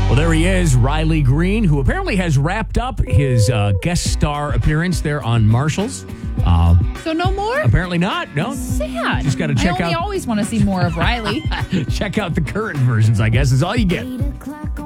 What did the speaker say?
Well, there he is, Riley Green, who apparently has wrapped up his guest star appearance there on Marshalls. So no more? Apparently not. No. Sad. Just got to check out. I always want to see more of Riley. Check out the current versions, I guess, is all you get.